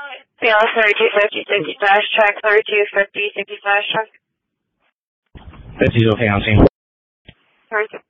CL 3250 60 flash track, 3250 60 flash track. 在技术非常清楚。